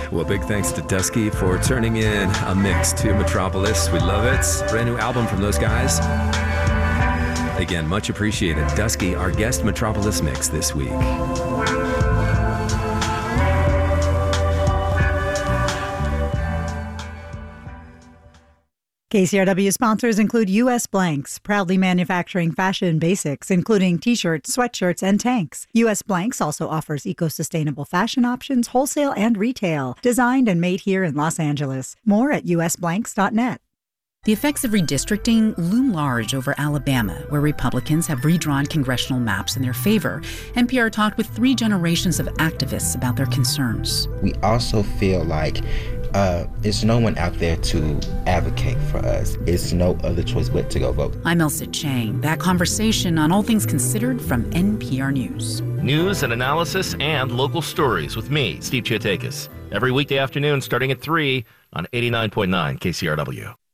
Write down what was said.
Well, big thanks to Dusky for turning in a mix to Metropolis. We love it. Brand new album from those guys. Again, much appreciated. Dusky, our guest Metropolis mix this week. KCRW sponsors include U.S. Blanks, proudly manufacturing fashion basics, including t-shirts, sweatshirts, and tanks. U.S. Blanks also offers eco-sustainable fashion options, wholesale and retail, designed and made here in Los Angeles. More at usblanks.net. The effects of redistricting loom large over Alabama, where Republicans have redrawn congressional maps in their favor. NPR talked with 3 generations of activists about their concerns. We also feel like there's no one out there to advocate for us. It's no other choice but to go vote. I'm Elsa Chang. That conversation on All Things Considered from NPR News. News and analysis and local stories with me, Steve Chiatakis. Every weekday afternoon starting at 3 on 89.9 KCRW.